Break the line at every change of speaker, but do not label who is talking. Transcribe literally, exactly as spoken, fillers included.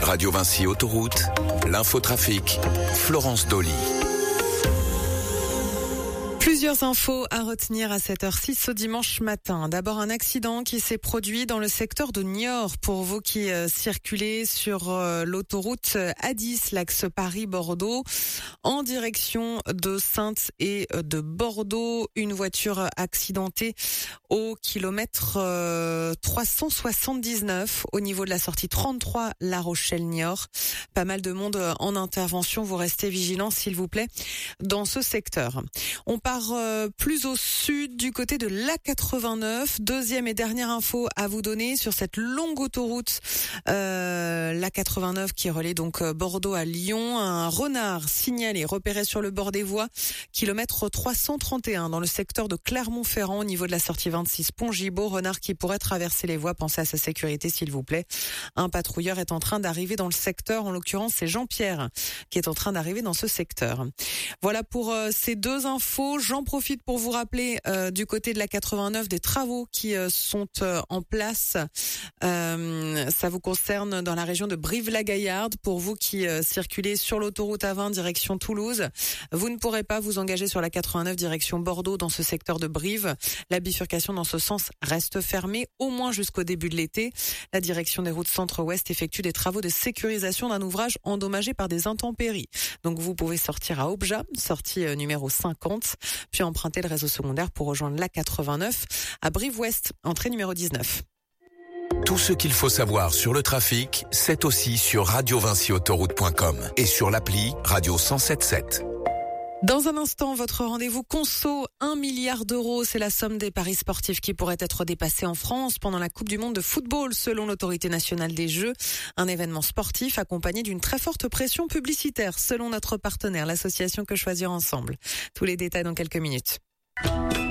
Radio Vinci Autoroute, l'infotrafic, Florence Dolly.
Plusieurs infos à retenir à cette heure-ci ce dimanche matin. D'abord, un accident qui s'est produit dans le secteur de Niort. Pour vous qui euh, circulez sur euh, l'autoroute A dix, l'axe Paris-Bordeaux, en direction de Saintes et euh, de Bordeaux, une voiture accidentée au kilomètre euh, trois cent soixante-dix-neuf au niveau de la sortie trente-trois La Rochelle-Niort. Pas mal de monde en intervention. Vous restez vigilants, s'il vous plaît, dans ce secteur. On part euh, plus au sud du côté de l'A quatre-vingt-neuf. Deuxième et dernière info à vous donner sur cette longue autoroute, euh, l'A quatre-vingt-neuf qui relie donc Bordeaux à Lyon. Un renard signalé, repéré sur le bord des voies, kilomètre trois cent trente et un dans le secteur de Clermont-Ferrand au niveau de la sortie vingt-six Pont-Gibaud. Renard qui pourrait traverser les voies. Pensez à sa sécurité, s'il vous plaît. Un patrouilleur est en train d'arriver dans le secteur. En l'occurrence, c'est Jean-Pierre qui est en train d'arriver dans ce secteur. Voilà pour euh, ces deux infos. J'en profite pour vous rappeler euh, du côté de la quatre-vingt-neuf des travaux qui euh, sont euh, en place. Euh, ça vous concerne dans la région de Brive-la-Gaillarde. Pour vous qui euh, circulez sur l'autoroute A vingt direction Toulouse, vous ne pourrez pas vous engager sur la quatre-vingt-neuf direction Bordeaux dans ce secteur de Brive. La bifurcation dans ce sens reste fermée au moins jusqu'au début de l'été. La direction des routes centre-ouest effectue des travaux de sécurisation d'un ouvrage endommagé par des intempéries. Donc vous pouvez sortir à Objat, sortie euh, numéro cinquante, puis emprunter le réseau secondaire pour rejoindre l'A quatre-vingt-neuf à Brive-Ouest, entrée numéro dix-neuf.
Tout ce qu'il faut savoir sur le trafic, c'est aussi sur radio vinci autoroute point com et sur l'appli Radio cent sept sept.
Dans un instant, votre rendez-vous conso, un milliard d'euros, c'est la somme des paris sportifs qui pourraient être dépassés en France pendant la Coupe du Monde de football, selon l'autorité nationale des Jeux. Un événement sportif accompagné d'une très forte pression publicitaire, selon notre partenaire, l'association Que Choisir Ensemble. Tous les détails dans quelques minutes.